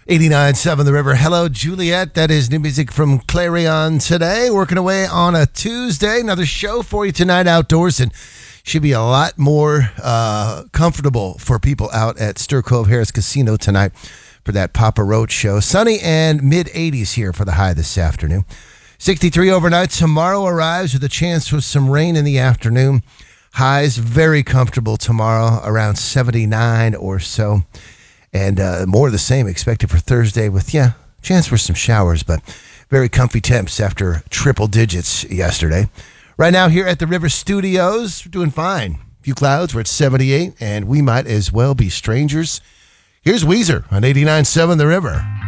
89.7 The River. Hello, Juliet. That is new music from Clarion today. Working away on a Tuesday. Another show for you tonight outdoors, and should be a lot more comfortable for people out at Stir Cove Harris Casino tonight for that Papa Roach show. Sunny and mid-80s here for the high this afternoon. 63 overnight. Tomorrow arrives with a chance for some rain in the afternoon. Highs very comfortable tomorrow, around 79 or so. And more of the same expected for Thursday with, chance for some showers, but very comfy temps after triple digits yesterday. Right now here at the River Studios, we're doing fine. A few clouds, we're at 78, and we might as well be strangers. Here's Weezer on 89.7 The River.